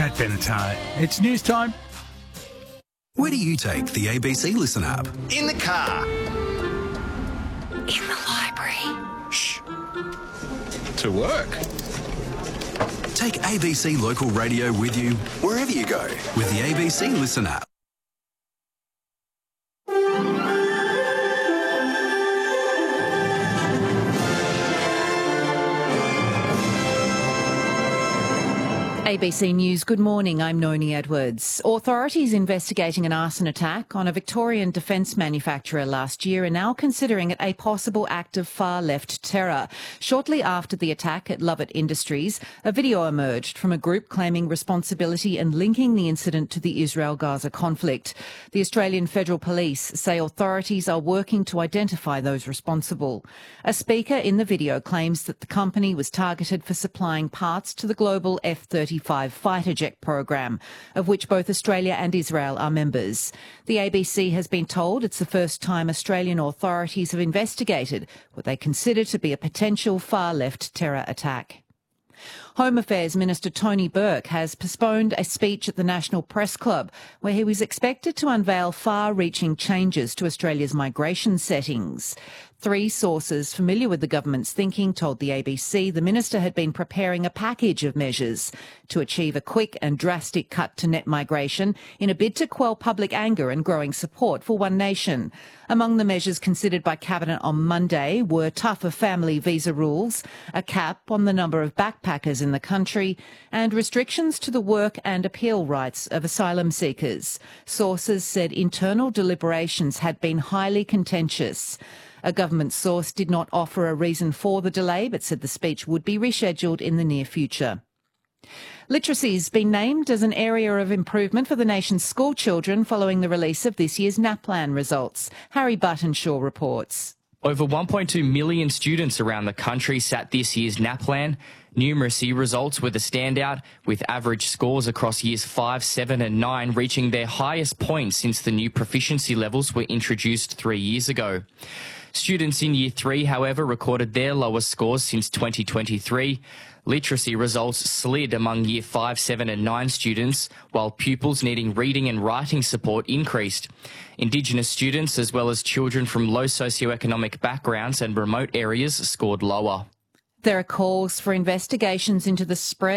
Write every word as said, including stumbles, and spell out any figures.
Pat Benatar. It's news time. Where do you take the A B C Listen app? In the car. In the library. Shh. To work. Take A B C Local Radio with you wherever you go with the A B C Listen app. A B C News, good morning, I'm Noni Edwards. Authorities investigating an arson attack on a Victorian defence manufacturer last year are now considering it a possible act of far-left terror. Shortly after the attack at Lovett Industries, a video emerged from a group claiming responsibility and linking the incident to the Israel-Gaza conflict. The Australian Federal Police say authorities are working to identify those responsible. A speaker in the video claims that the company was targeted for supplying parts to the global F thirty-five fighter jet program, of which both Australia and Israel are members. The A B C has been told it's the first time Australian authorities have investigated what they consider to be a potential far-left terror attack. Home Affairs Minister Tony Burke has postponed a speech at the National Press Club where he was expected to unveil far-reaching changes to Australia's migration settings. Three sources familiar with the government's thinking told the A B C the minister had been preparing a package of measures to achieve a quick and drastic cut to net migration in a bid to quell public anger and growing support for One Nation. Among the measures considered by Cabinet on Monday were tougher family visa rules, a cap on the number of backpackers in the country, and restrictions to the work and appeal rights of asylum seekers. Sources said internal deliberations had been highly contentious. A government source did not offer a reason for the delay, but said the speech would be rescheduled in the near future. Literacy has been named as an area of improvement for the nation's school children following the release of this year's NAPLAN results. Harry Buttonshaw reports. Over one point two million students around the country sat this year's NAPLAN. Numeracy results were the standout, with average scores across years five, seven and nine reaching their highest point since the new proficiency levels were introduced three years ago. Students in Year three, however, recorded their lowest scores since twenty twenty-three. Literacy results slid among Year five, seven and nine students, while pupils needing reading and writing support increased. Indigenous students, as well as children from low socioeconomic backgrounds and remote areas, scored lower. There are calls for investigations into the spread